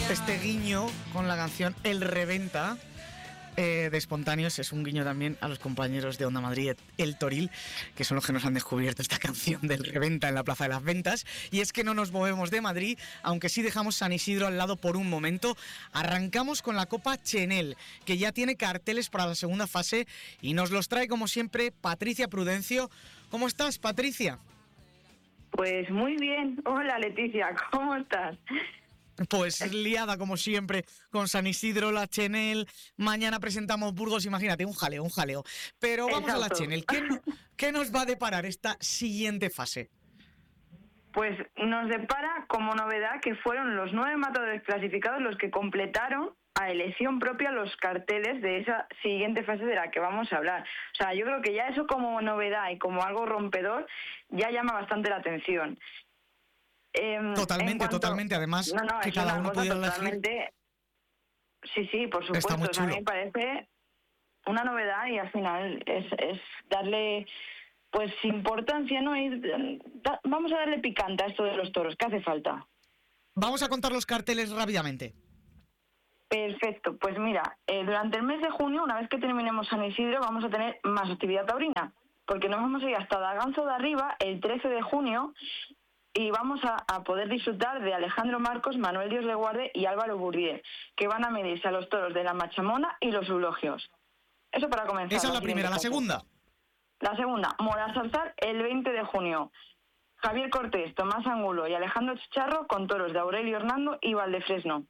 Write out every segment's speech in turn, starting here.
Este guiño con la canción El Reventa de Espontáneos es un guiño también a los compañeros de Onda Madrid, El Toril, que son los que nos han descubierto esta canción del Reventa en la Plaza de las Ventas. Y es que no nos movemos de Madrid, aunque sí dejamos San Isidro al lado por un momento. Arrancamos con la Copa Chenel, que ya tiene carteles para la segunda fase y nos los trae como siempre Patricia Prudencio. ¿Cómo estás, Patricia? Pues muy bien. Hola, Leticia, ¿cómo estás? Pues liada como siempre con San Isidro, la Chenel. Mañana presentamos Burgos, imagínate, un jaleo. Pero vamos a la Chenel. ¿Qué nos va a deparar esta siguiente fase? Pues nos depara como novedad que fueron los 9 matadores clasificados los que completaron a elección propia los carteles de esa siguiente fase de la que vamos a hablar. O sea, yo creo que ya eso como novedad y como algo rompedor ya llama bastante la atención. Totalmente. Además, no, que cada uno pudiera elegir. Sí, por supuesto. Está muy chulo. A mí me parece una novedad y al final es darle pues importancia, ¿no? Vamos a darle picante a esto de los toros, que hace falta. Vamos a contar los carteles rápidamente. Perfecto, pues mira, durante el mes de junio, una vez que terminemos San Isidro, vamos a tener más actividad taurina, porque nos vamos a ir hasta Daganzo de Arriba el 13 de junio y vamos a poder disfrutar de Alejandro Marcos, Manuel Dios le guarde y Álvaro Burdiel, que van a medirse a los toros de la Machamona y los eulogios. Eso para comenzar. Esa es la primera, la segunda. La segunda, Morasalzar el 20 de junio. Javier Cortés, Tomás Angulo y Alejandro Chicharro con toros de Aurelio Hernando y Valdefresno.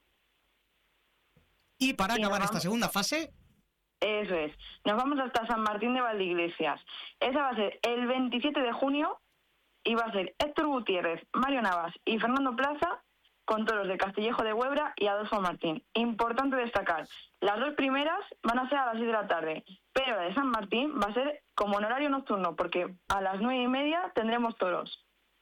Y para acabar esta segunda fase... Eso es. Nos vamos hasta San Martín de Valdeiglesias. Esa va a ser el 27 de junio y va a ser Héctor Gutiérrez, Mario Navas y Fernando Plaza con toros de Castillejo de Huebra y Adolfo Martín. Importante destacar, las dos primeras van a ser a las 6 de la tarde, pero la de San Martín va a ser como en horario nocturno, porque a las 9:30 tendremos toros.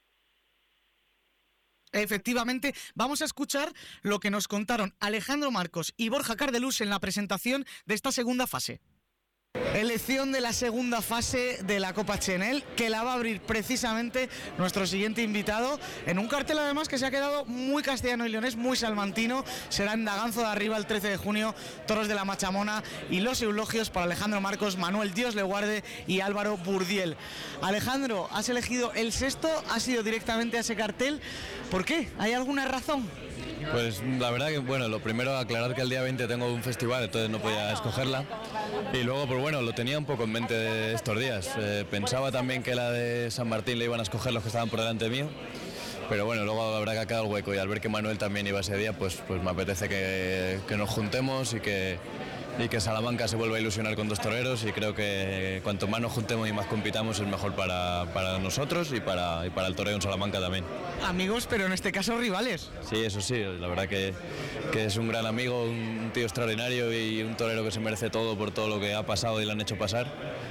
Efectivamente, vamos a escuchar lo que nos contaron Alejandro Marcos y Borja Cardelús en la presentación de esta segunda fase. Elección de la segunda fase de la Copa Chenel, que la va a abrir precisamente nuestro siguiente invitado, en un cartel además que se ha quedado muy castellano y leonés, muy salmantino. Será en Daganzo de Arriba el 13 de junio, toros de la Machamona y los eulogios para Alejandro Marcos, Manuel Dios le guarde y Álvaro Burdiel. Alejandro, has elegido el sexto, has ido directamente a ese cartel. ¿Por qué? ¿Hay alguna razón? Pues la verdad que, bueno, lo primero aclarar que el día 20 tengo un festival, entonces no podía escogerla. Y luego, pues bueno, lo tenía un poco en mente de estos días. Pensaba también que la de San Martín le iban a escoger los que estaban por delante mío. Pero bueno, luego habrá que ha quedado el hueco y al ver que Manuel también iba ese día, pues me apetece que nos juntemos y que Salamanca se vuelva a ilusionar con dos toreros, y creo que cuanto más nos juntemos y más compitamos es mejor para nosotros y para el toreo en Salamanca también. Amigos, pero en este caso rivales. Sí, eso sí, la verdad que es un gran amigo, un tío extraordinario y un torero que se merece todo por todo lo que ha pasado y le han hecho pasar.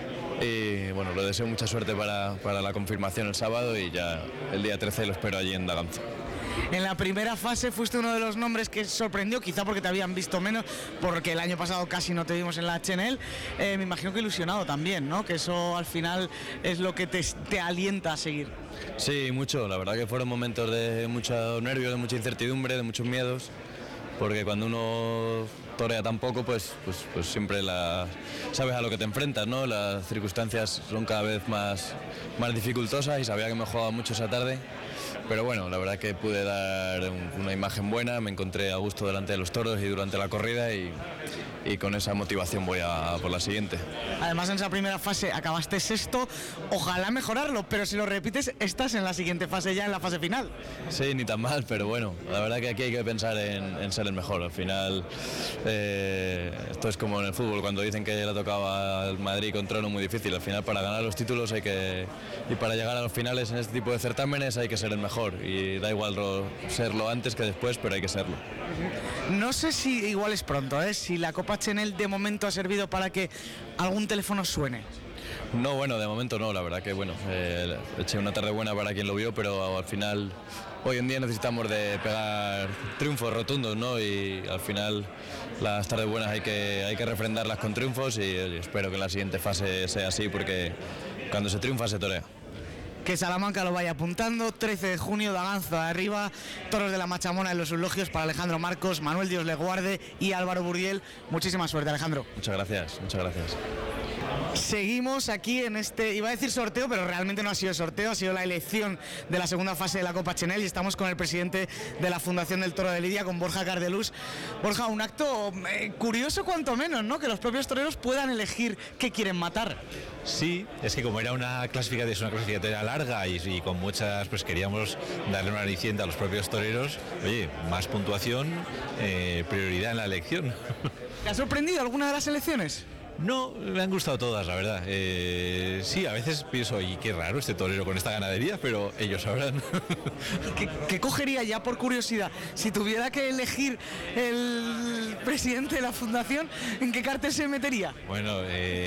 Y bueno, le deseo mucha suerte para la confirmación el sábado y ya el día 13 lo espero allí en Daganzo. En la primera fase fuiste uno de los nombres que sorprendió, quizá porque te habían visto menos, porque el año pasado casi no te vimos en la Chenel. Me imagino que ilusionado también, ¿no? Que eso al final es lo que te alienta a seguir. Sí, mucho. La verdad que fueron momentos de mucho nervio, de mucha incertidumbre, de muchos miedos, porque cuando uno torea tan poco, pues siempre sabes a lo que te enfrentas, ¿no? Las circunstancias son cada vez más dificultosas y sabía que me jugaba mucho esa tarde. Pero bueno, la verdad que pude dar una imagen buena, me encontré a gusto delante de los toros y durante la corrida y con esa motivación voy a por la siguiente. Además, en esa primera fase acabaste sexto, ojalá mejorarlo, pero si lo repites estás en la siguiente fase, ya en la fase final. Sí, ni tan mal, pero bueno, la verdad que aquí hay que pensar en ser el mejor. Al final, esto es como en el fútbol, cuando dicen que le tocaba al Madrid contra uno muy difícil. Al final, para ganar los títulos y para llegar a los finales en este tipo de certámenes hay que ser el mejor, y da igual serlo antes que después, pero hay que serlo. No sé si igual es pronto, si la Copa Chenel de momento ha servido para que algún teléfono suene. No, bueno, de momento no, la verdad que bueno, eché una tarde buena para quien lo vio, pero al final hoy en día necesitamos de pegar triunfos rotundos, ¿no? Y al final las tardes buenas hay que refrendarlas con triunfos y espero que en la siguiente fase sea así, porque cuando se triunfa se torea. que Salamanca lo vaya apuntando. 13 de junio, Daganzo de arriba, toros de la Machamona en los Eulogios para Alejandro Marcos, Manuel Dios le guarde y Álvaro Burdiel. Muchísima suerte, Alejandro. Muchas gracias, muchas gracias. Seguimos aquí en este, iba a decir sorteo, pero realmente no ha sido sorteo, ha sido la elección de la segunda fase de la Copa Chenel y estamos con el presidente de la Fundación del Toro de Lidia, con Borja Cardelús. Borja, un acto curioso cuanto menos, ¿no? Que los propios toreros puedan elegir qué quieren matar. Sí, es que como era una clasificatoria larga y con muchas, pues queríamos darle una aliciente a los propios toreros. Oye, más puntuación, prioridad en la elección. ¿Te ha sorprendido alguna de las elecciones? No, me han gustado todas, la verdad. Sí, a veces pienso, y qué raro este torero con esta ganadería, pero ellos sabrán. ¿Qué cogería, ya por curiosidad, si tuviera que elegir el presidente de la fundación, en qué cartel se metería? Bueno,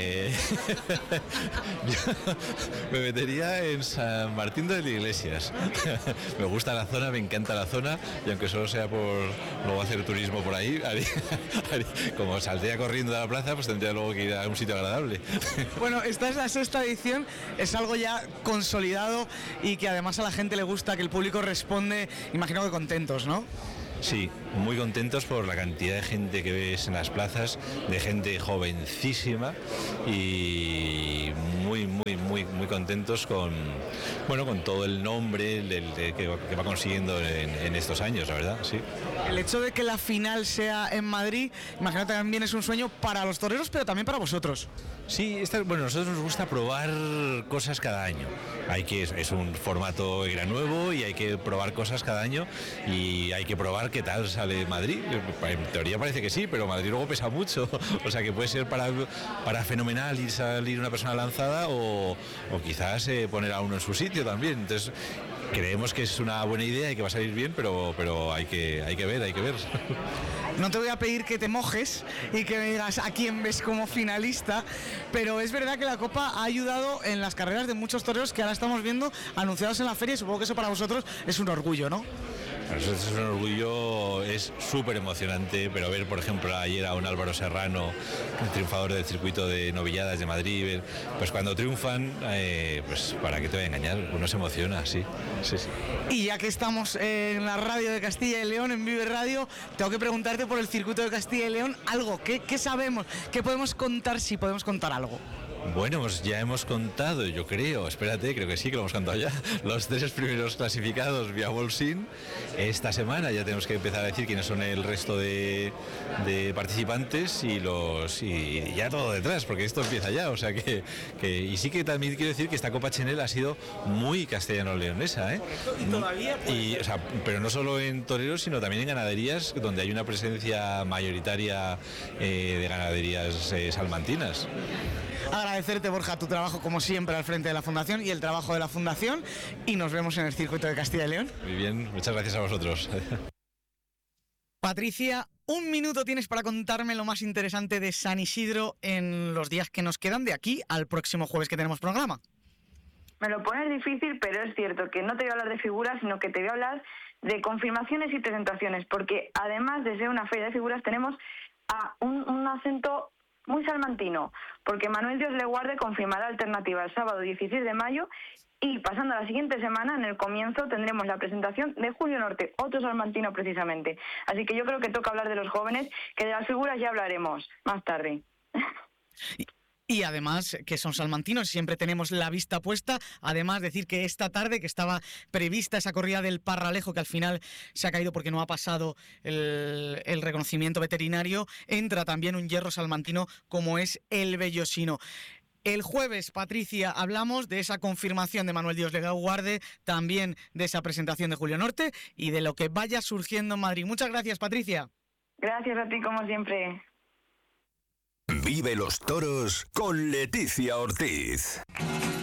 yo me metería en San Martín de las Iglesias. Me gusta la zona, me encanta la zona, y aunque solo sea por luego hacer turismo por ahí, como saldría corriendo de la plaza, pues tendría luego que ir a un sitio agradable. Bueno, esta es la sexta edición, es algo ya consolidado y que además a la gente le gusta, que el público responde, imagino que contentos, ¿no? Sí, muy contentos por la cantidad de gente que ves en las plazas, de gente jovencísima y muy contentos con todo el nombre que va consiguiendo en estos años, la verdad, sí. El hecho de que la final sea en Madrid, imagino que también es un sueño para los toreros, pero también para vosotros. Sí, nosotros nos gusta probar cosas cada año. Es un formato era nuevo y hay que probar cosas cada año y hay que probar qué tal sale Madrid. En teoría parece que sí, pero Madrid luego pesa mucho. O sea que puede ser para fenomenal y salir una persona lanzada o quizás poner a uno en su sitio también. Entonces creemos que es una buena idea y que va a salir bien, pero hay que ver. No te voy a pedir que te mojes y que me digas a quién ves como finalista, pero es verdad que la Copa ha ayudado en las carreras de muchos toreros que ahora estamos viendo anunciados en la feria y supongo que eso para vosotros es un orgullo, ¿no? Para nosotros es un orgullo, es súper emocionante, pero ver, por ejemplo, ayer a un Álvaro Serrano, el triunfador del circuito de novilladas de Madrid, pues cuando triunfan, pues para qué te voy a engañar, uno se emociona, sí. Y ya que estamos en la radio de Castilla y León, en Vive Radio, tengo que preguntarte por el circuito de Castilla y León, algo, ¿qué sabemos? ¿Qué podemos contar, si podemos contar algo? Bueno, pues ya hemos contado, yo creo, creo que sí, que lo hemos contado ya, los 3 primeros clasificados vía Bolsín. Esta semana ya tenemos que empezar a decir quiénes son el resto de participantes y ya todo detrás, porque esto empieza ya, o sea y sí que también quiero decir que esta Copa Chenel ha sido muy castellano-leonesa, ¿eh? Y todavía pero no solo en toreros, sino también en ganaderías, donde hay una presencia mayoritaria de ganaderías salmantinas. Agradecerte, Borja, tu trabajo como siempre al frente de la Fundación y el trabajo de la Fundación, y nos vemos en el circuito de Castilla y León. Muy bien, muchas gracias a vosotros. Patricia, 1 minuto tienes para contarme lo más interesante de San Isidro en los días que nos quedan de aquí al próximo jueves que tenemos programa. Me lo pones difícil, pero es cierto que no te voy a hablar de figuras, sino que te voy a hablar de confirmaciones y presentaciones, porque además de ser una feria de figuras tenemos a un acento muy salmantino, porque Manuel Dios le guarde confirmará alternativa el sábado 16 de mayo y pasando a la siguiente semana, en el comienzo, tendremos la presentación de Julio Norte, otro salmantino precisamente. Así que yo creo que toca hablar de los jóvenes, que de las figuras ya hablaremos más tarde. Y además que son salmantinos, siempre tenemos la vista puesta. Además decir que esta tarde, que estaba prevista esa corrida del Parralejo, que al final se ha caído porque no ha pasado el reconocimiento veterinario, entra también un hierro salmantino como es el Bellosino. El jueves, Patricia, hablamos de esa confirmación de Manuel Dios le guarde, también de esa presentación de Julio Norte y de lo que vaya surgiendo en Madrid. Muchas gracias, Patricia. Gracias a ti, como siempre. Vive los toros con Leticia Ortiz.